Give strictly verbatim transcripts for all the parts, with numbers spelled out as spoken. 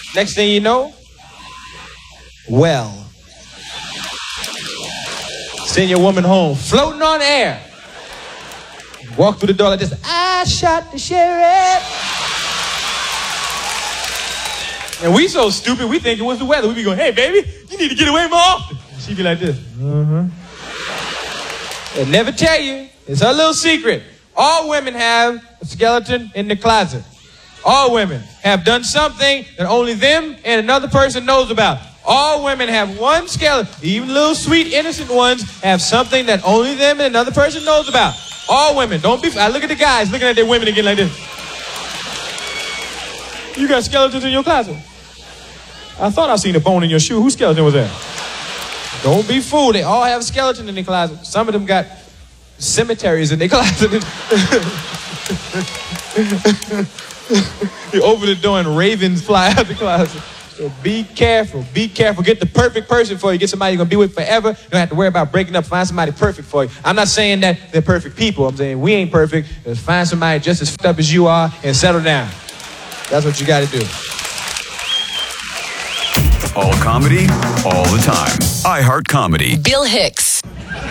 Next thing you know, well, send your woman home, floating on air. Walk through the door like this. I shot the sheriff. And we so stupid, we think it was the weather. We be going, hey, baby, you need to get away more often. And she be like this. Uh-huh. They'll never tell you. It's her little secret. All women have a skeleton in the closet. All women have done something that only them and another person knows about. All women have one skeleton. Even little sweet innocent ones have something that only them and another person knows about. All women. Don't be... I look at the guys looking at their women again like this. You got skeletons in your closet. I thought I seen a bone in your shoe. Whose skeleton was that? Don't be fooled. They all have a skeleton in their closet. Some of them got cemeteries in their closet. You open the door and ravens fly out the closet. So be careful. Be careful. Get the perfect person for you. Get somebody you're going to be with forever. You don't have to worry about breaking up. Find somebody perfect for you. I'm not saying that they're perfect people. I'm saying we ain't perfect. Just find somebody just as fucked up as you are and settle down. That's what you got to do. All comedy, all the time. iHeart Comedy. Bill Hicks.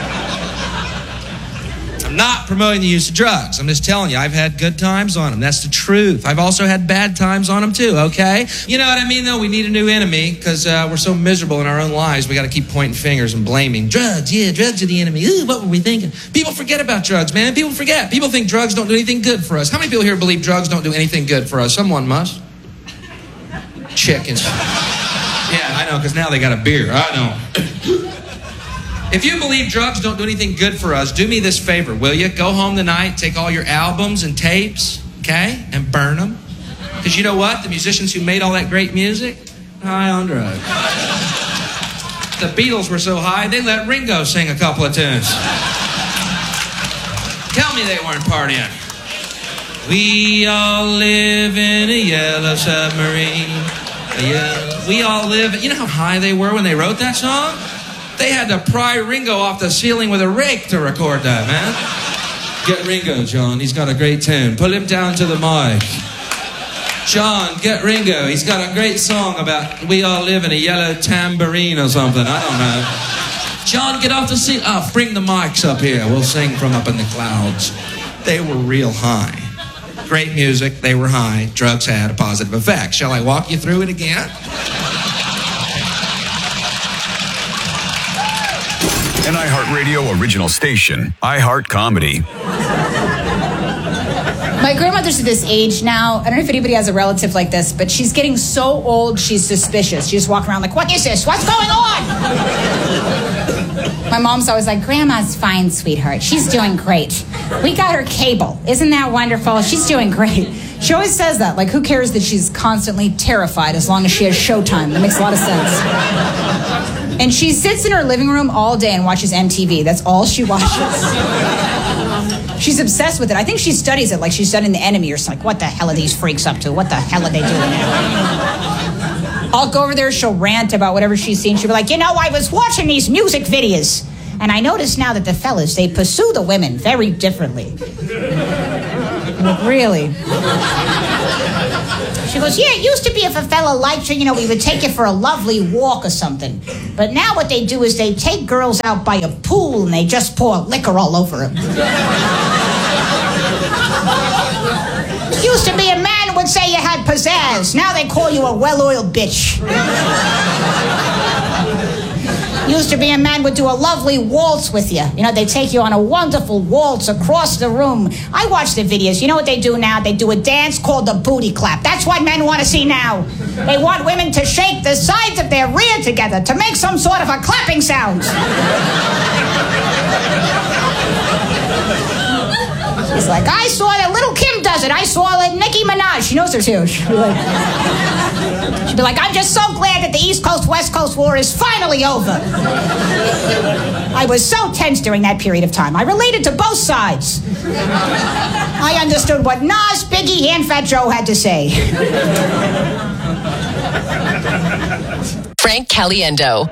I'm not promoting the use of drugs. I'm just telling you, I've had good times on them. That's the truth. I've also had bad times on them too, okay? You know what I mean, though? We need a new enemy because uh, we're so miserable in our own lives. We got to keep pointing fingers and blaming. Drugs, yeah, drugs are the enemy. Ooh, what were we thinking? People forget about drugs, man. People forget. People think drugs don't do anything good for us. How many people here believe drugs don't do anything good for us? Someone must. Chickens. Yeah, I know, because now they got a beer. I know. If you believe drugs don't do anything good for us, do me this favor, will you? Go home tonight, take all your albums and tapes, okay, and burn them. Because you know what? The musicians who made all that great music, high on drugs. The Beatles were so high, they let Ringo sing a couple of tunes. Tell me they weren't partying. We all live in a yellow submarine. A yellow... We all live... You know how high they were when they wrote that song? They had to pry Ringo off the ceiling with a rake to record that, man. Get Ringo, John. He's got a great tune. Pull him down to the mic. John, get Ringo. He's got a great song about we all live in a yellow tambourine or something. I don't know. John, get off the ceiling. Oh, bring the mics up here. We'll sing from up in the clouds. They were real high. Great music. They were high. Drugs had a positive effect. Shall I walk you through it again? An iHeartRadio original station, iHeart Comedy. My grandmother's at this age now. I don't know if anybody has a relative like this, but she's getting so old, she's suspicious. She just walks around like, what is this? What's going on? My mom's always like, Grandma's fine, sweetheart. She's doing great. We got her cable. Isn't that wonderful? She's doing great. She always says that. Like, who cares that she's constantly terrified as long as she has showtime? That makes a lot of sense. And she sits in her living room all day and watches M T V. That's all she watches. She's obsessed with it. I think she studies it like she's studying The Enemy or something. Like, what the hell are these freaks up to? What the hell are they doing now? I'll go over there, she'll rant about whatever she's seen. She'll be like, you know, I was watching these music videos, and I noticed now that the fellas, they pursue the women very differently. Like, really? She goes, yeah, it used to be if a fella liked you, you know, we would take you for a lovely walk or something. But now what they do is they take girls out by a pool and they just pour liquor all over them. It used to be a man would say you had pizzazz. Now they call you a well-oiled bitch. Used to be a man would do a lovely waltz with you. You know, they take you on a wonderful waltz across the room. I watch the videos. You know what they do now? They do a dance called the booty clap. That's what men want to see now. They want women to shake the sides of their rear together to make some sort of a clapping sound. She's like, I saw that little Kim does it. I saw that Nicki Minaj. She knows her too. She'll be like, she'll be like, I'm just so glad that the East Coast West Coast war is finally over. I was so tense during that period of time. I related to both sides. I understood what Nas, Biggie, and Fat Joe had to say. Frank Caliendo.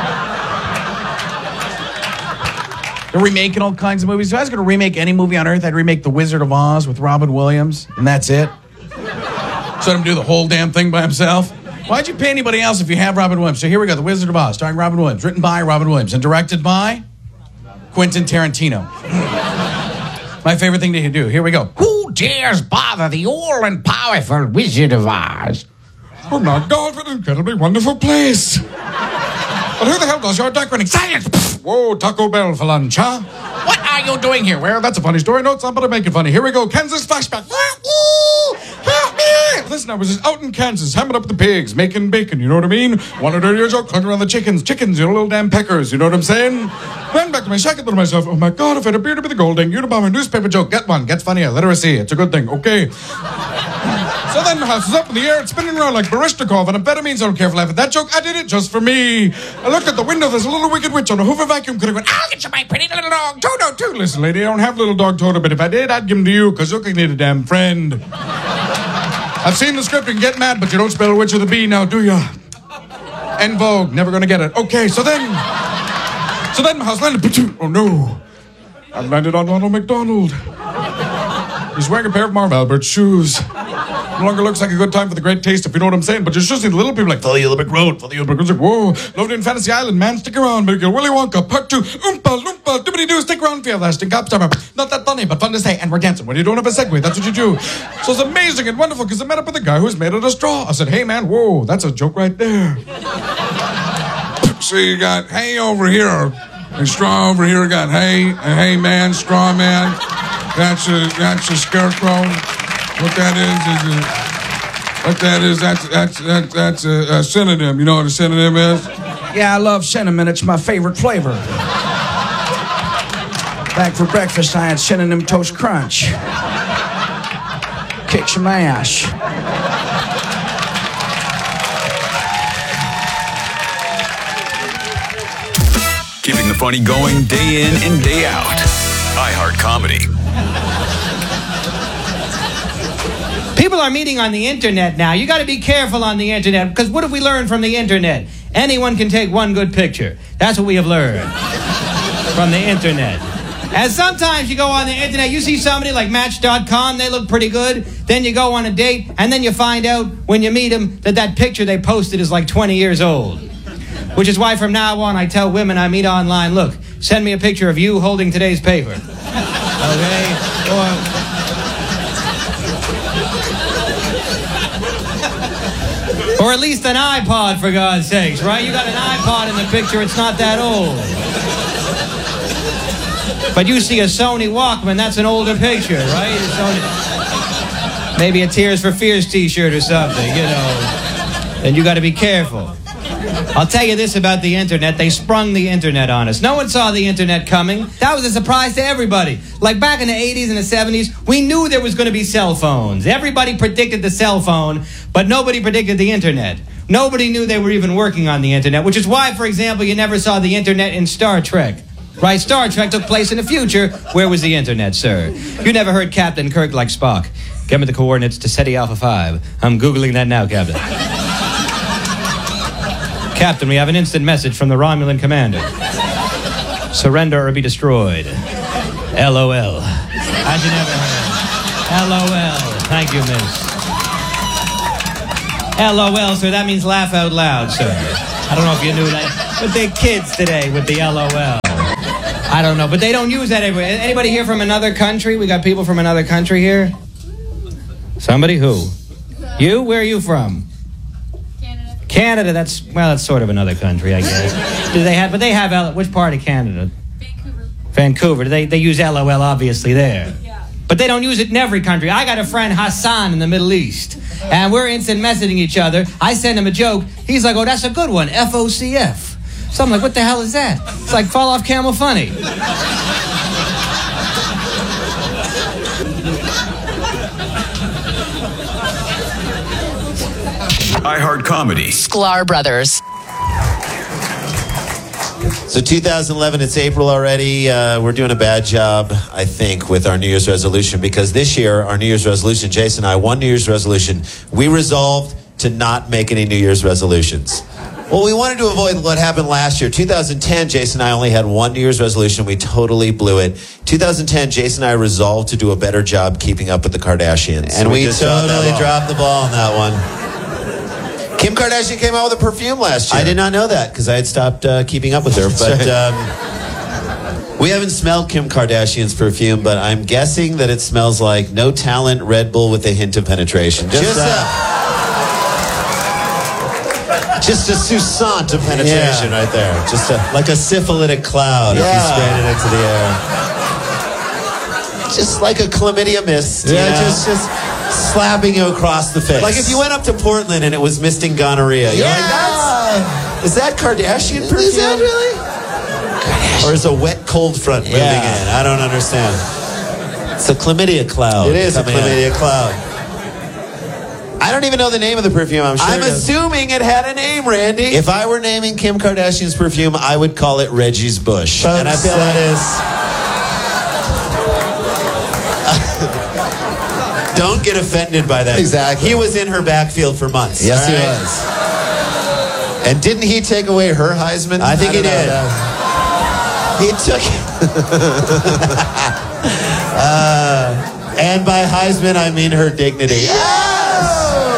They're remaking all kinds of movies. If I was going to remake any movie on Earth, I'd remake The Wizard of Oz with Robin Williams, and that's it. So let him do the whole damn thing by himself. Why'd you pay anybody else if you have Robin Williams? So here we go, The Wizard of Oz, starring Robin Williams, written by Robin Williams and directed by Quentin Tarantino. My favorite thing to do. Here we go. Who dares bother the all-and-powerful Wizard of Oz? Oh my God, what an incredibly wonderful place. But who the hell does your decorating? Silence! Whoa, Taco Bell for lunch, huh? What are you doing here? Well, that's a funny story. No, it's not, but I make it funny. Here we go. Kansas flashback. Help me! Listen, I was just out in Kansas, hamming up the pigs, making bacon, you know what I mean? Wanted to do your joke, hunting around the chickens. Chickens, you know, little damn peckers, you know what I'm saying? Ran back to my shack and thought to myself, oh my God, if I had appeared to be the Golding, you'd have bought a newspaper joke. Get one. Gets funnier. Literacy. It's a good thing. Okay. So then my house is up in the air, it's spinning around like Barishnikov, and amphetamines. I don't care if I laugh at that joke. I did it just for me. I looked at the window, there's a little wicked witch on a Hoover vacuum cleaner going, I'll get you my pretty little dog, Toto, too. Listen, lady, I don't have little dog Toto, but if I did, I'd give him to you, because you can need a damn friend. I've seen the script and get mad, but you don't spell witch with a B now, do ya? En vogue, never gonna get it. Okay, so then, so then my house landed, oh no, I landed on Ronald McDonald. He's wearing a pair of Marv Albert shoes. No longer looks like a good time for the great taste, if you know what I'm saying. But you just see the little people like, follow the Yellow Brick Road, follow the Yellow Brick Road. Like, whoa, loved in Fantasy Island, man, stick around. Make it Willy Wonka, part two. Oompa, loompa, dibbity-doo, stick around for your lasting cop summer. Not that funny, but fun to say. And we're dancing when you don't have a segue. That's what you do. So it's amazing and wonderful because I met up with a guy who's made out of straw. I said, hey, man, whoa, that's a joke right there. So you got hay over here, and straw over here. Got hay, a hay man, straw man. That's a, that's a scarecrow. What that is, is a... What that is, that's that's that's, that's a, a synonym. You know what a synonym is? Yeah, I love cinnamon. It's my favorite flavor. Back for breakfast, I had Cinnamon Toast Crunch. Kick some ass. Keeping the funny going day in and day out. iHeart Comedy. People are meeting on the internet now. You got to be careful on the internet, because what have we learned from the internet? Anyone can take one good picture. That's what we have learned from the internet. And sometimes you go on the internet, you see somebody like Match dot com, they look pretty good. Then you go on a date, and then you find out when you meet them that that picture they posted is like twenty years old. Which is why from now on I tell women I meet online, look, send me a picture of you holding today's paper. Okay? Or... Or at least an iPod, for God's sakes, right? You got an iPod in the picture, it's not that old. But you see a Sony Walkman, that's an older picture, right? Sony... Maybe a Tears for Fears t-shirt or something, you know. And you got to be careful. I'll tell you this about the internet. They sprung the internet on us. No one saw the internet coming. That was a surprise to everybody. Like back in the eighties and the seventies, we knew there was going to be cell phones. Everybody predicted the cell phone, but nobody predicted the internet. Nobody knew they were even working on the internet, which is why, for example, you never saw the internet in Star Trek. Right? Star Trek took place in the future. Where was the internet, sir? You never heard Captain Kirk like Spock. Give me the coordinates to SETI Alpha five. I'm Googling that now, Captain. Captain, we have an instant message from the Romulan commander. Surrender or be destroyed. L O L. As you never heard. L O L. Thank you, miss. L O L, sir, that means laugh out loud, sir. I don't know if you knew that. But they're kids today with the L O L. I don't know, but they don't use that everywhere. Anybody here from another country? We got people from another country here? Somebody? Who? You? Where are you from? Canada, that's, well, that's sort of another country, I guess. Do they have, but they have, L- which part of Canada? Vancouver. Vancouver. They, they use L O L, obviously, there. Yeah. But they don't use it in every country. I got a friend, Hassan, in the Middle East. And we're instant messaging each other. I send him a joke. He's like, oh, that's a good one, F O C F. So I'm like, what the hell is that? It's like Fall Off Camel Funny. iHeart Comedy. Sklar Brothers. So two thousand eleven, it's April already. Uh, we're doing a bad job, I think, with our New Year's resolution, because this year, our New Year's resolution, Jason and I, one New Year's resolution, we resolved to not make any New Year's resolutions. Well, we wanted to avoid what happened last year. two thousand ten, Jason and I only had one New Year's resolution. We totally blew it. two thousand ten, Jason and I resolved to do a better job keeping up with the Kardashians. And so we, we totally dropped the ball on that one. Kim Kardashian came out with a perfume last year. I did not know that because I had stopped uh, keeping up with her. But um, we haven't smelled Kim Kardashian's perfume, but I'm guessing that it smells like no talent Red Bull with a hint of penetration. Just, just a, just a sousant of penetration yeah. right there. Just a, like a syphilitic cloud yeah. if you sprayed it into the air. Just like a chlamydia mist. Yeah, you know? just just. slapping you across the face. Like if you went up to Portland and it was misting gonorrhea. You're yeah. like, that's... Is that Kardashian perfume? Is that really? Kardashian. Or is a wet cold front moving yeah. in? I don't understand. It's a chlamydia cloud. It is a chlamydia in. cloud. I don't even know the name of the perfume. I'm sure. I'm it assuming it had a name, Randy. If I were naming Kim Kardashian's perfume, I would call it Reggie's Bush. Folks, and I feel that is... Don't get offended by that. Exactly. He was in her backfield for months. Yes, right? He was. And didn't he take away her Heisman? I think I he did. Know. He took uh, and by Heisman, I mean her dignity. Yes!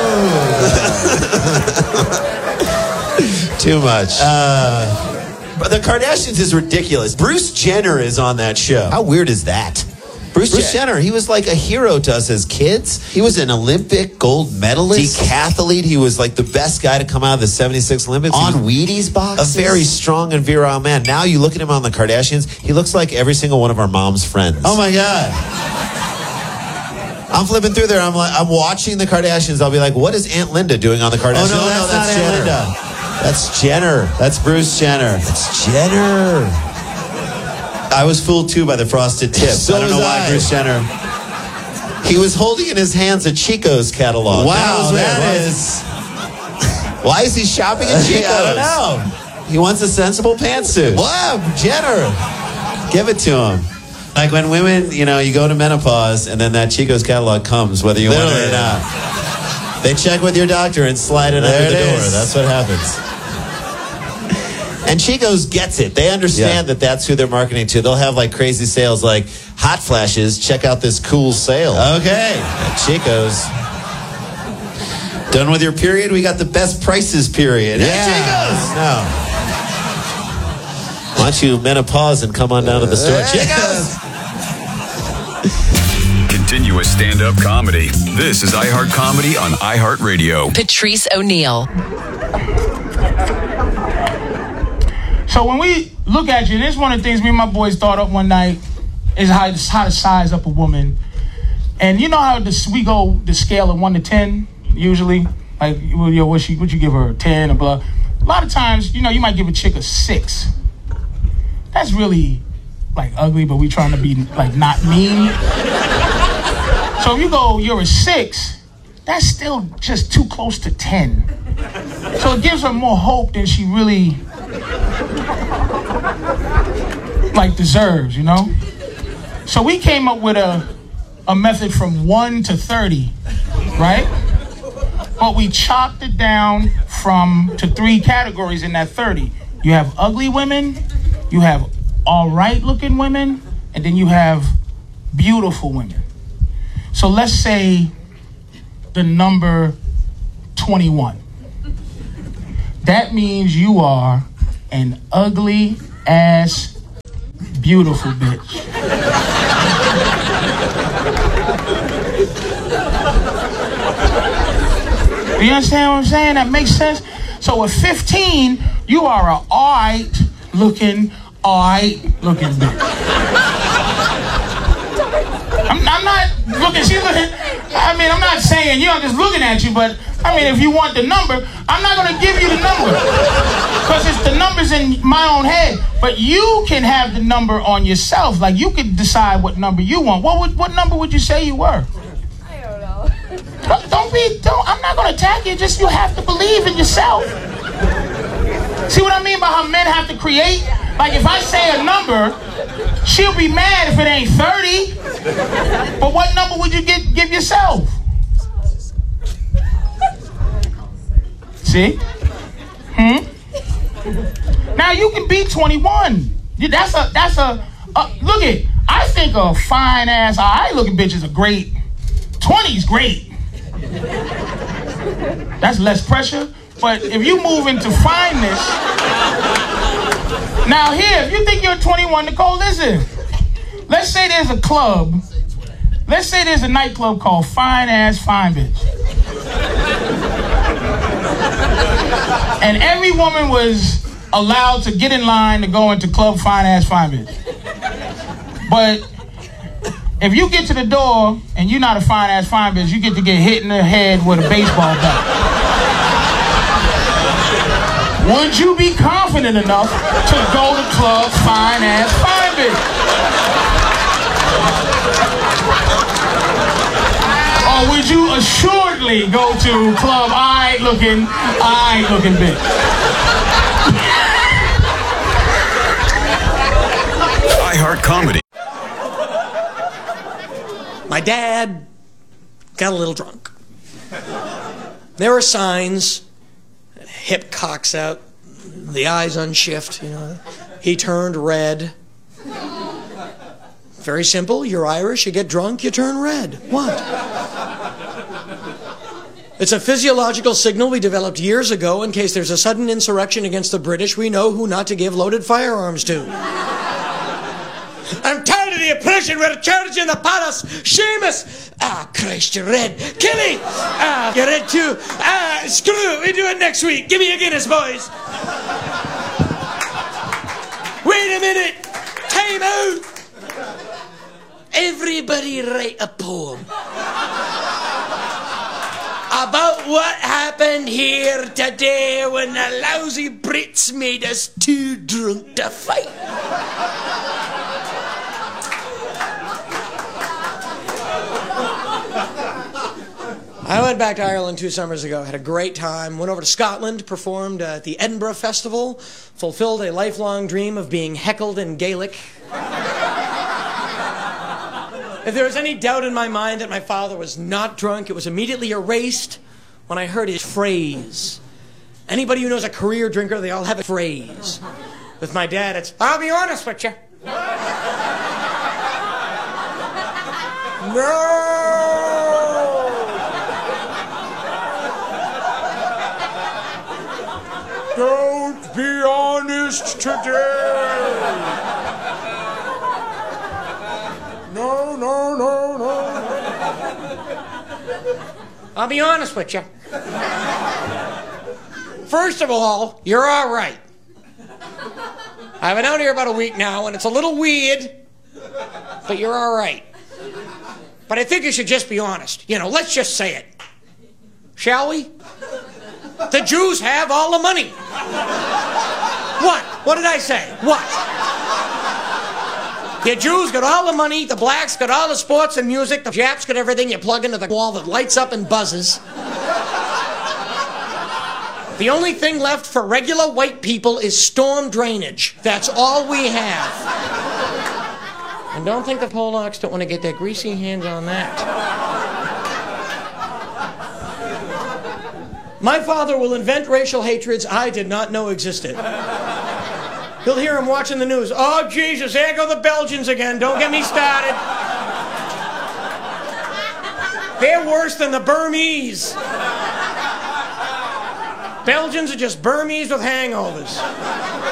Too much. Uh, but the Kardashians is ridiculous. Bruce Jenner is on that show. How weird is that? Bruce, Bruce Jenner, he was like a hero to us as kids. He was an Olympic gold medalist. Decathlete. He was like the best guy to come out of the seventy-six Olympics. On Wheaties boxes. A very strong and virile man. Now you look at him on the Kardashians, he looks like every single one of our mom's friends. Oh my God. I'm flipping through there. I'm like, I'm watching the Kardashians. I'll be like, what is Aunt Linda doing on the Kardashians? Oh no, no, that's, no, that's Aunt Jenner. That's Jenner. That's Bruce Jenner. That's Jenner. I was fooled too by the frosted tips. So I don't know why, I. Bruce Jenner. He was holding in his hands a Chico's catalog. Wow, that, that is. Why is he shopping at Chico's? I don't know. He wants a sensible pantsuit. Wow, Jenner. Give it to him. Like when women, you know, you go to menopause and then that Chico's catalog comes, whether you Literally. want it or not. They check with your doctor and slide it there under the door. Is. That's what happens. And Chico's gets it. They understand yeah. that that's who they're marketing to. They'll have like crazy sales like hot flashes. Check out this cool sale. Okay. At Chico's. Done with your period? We got the best prices period. Yeah. At Chico's. No. Why don't you menopause and come on down to the store? Chico's. Continuous stand-up comedy. This is iHeart Comedy on iHeartRadio. Patrice O'Neal. So when we look at you, this is one of the things me and my boys thought up one night is how, how to size up a woman. And you know how this, we go the scale of one to ten, usually? Like, yo, what she, what you give her, ten or blah? A lot of times, you know, you might give a chick a six. That's really, like, ugly, but we trying to be, like, not mean. So if you go, you're a six, that's still just too close to ten. So it gives her more hope than she really... like deserves, you know? So we came up with a a method from one to thirty, right? But we chopped it down from to three categories in that thirty. You have ugly women, you have all right looking women, and then you have beautiful women. So let's say the number twenty-one. That means you are an ugly ass beautiful bitch. You understand what I'm saying? That makes sense? So at fifteen, you are a alright looking, alright looking bitch. I'm, I'm not looking, she's looking, I mean, I'm not saying, you know, I'm just looking at you, but I mean, if you want the number, I'm not going to give you the number. Because it's the numbers in my own head. But you can have the number on yourself. Like, you can decide what number you want. What would, what number would you say you were? I don't know. Don't, don't be, don't, I'm not going to attack you. Just you have to believe in yourself. See what I mean by how men have to create? Like, if I say a number, she'll be mad if it ain't thirty. But what number would you get, give yourself? See? Hmm? Now you can be twenty-one. That's a, that's a, a look at, I think a fine ass, alright looking bitch is a great, twenty's great. That's less pressure. But if you move into fineness, now here, if you think you're twenty-one, Nicole, listen. Let's say there's a club. Let's say there's a nightclub called Fine Ass Fine Bitch. And every woman was allowed to get in line to go into Club Fine Ass Fine Bitch. But if you get to the door and you're not a fine ass fine bitch, you get to get hit in the head with a baseball bat. Would you be confident enough to go to Club Fine Ass Fine Bitch? Or would you assuredly go to Club I looking, I looking bitch? iHeart Comedy. My dad got a little drunk. There were signs, hip cocks out, the eyes unshift, you know. He turned red. Very simple, you're Irish, you get drunk, you turn red. What? It's a physiological signal we developed years ago in case there's a sudden insurrection against the British, we know who not to give loaded firearms to. I'm tired of the oppression. We're charging the palace. Seamus. Ah, Christ, you're red. Kelly. Ah, you're red too. Ah, screw it. We do it next week. Give me a Guinness, boys. Wait a minute. Time out. Everybody write a poem about what happened here today when the lousy Brits made us too drunk to fight. I went back to Ireland two summers ago, had a great time, went over to Scotland, performed at the Edinburgh Festival, fulfilled a lifelong dream of being heckled in Gaelic. If there was any doubt in my mind that my father was not drunk, it was immediately erased when I heard his phrase. Anybody who knows a career drinker, they all have a phrase. With my dad, it's, I'll be honest with you. No! Don't be honest today. No, no, no, no. I'll be honest with you. First of all, you're all right. I've been out here about a week now, and it's a little weird, but you're all right. But I think you should just be honest. You know, let's just say it. Shall we? The Jews have all the money. What? What did I say? What? The Jews got all the money, the blacks got all the sports and music, the Japs got everything you plug into the wall that lights up and buzzes. The only thing left for regular white people is storm drainage. That's all we have. And don't think the Polacks don't want to get their greasy hands on that. My father will invent racial hatreds I did not know existed. You'll hear him watching the news. Oh, Jesus, there go the Belgians again. Don't get me started. They're worse than the Burmese. Belgians are just Burmese with hangovers.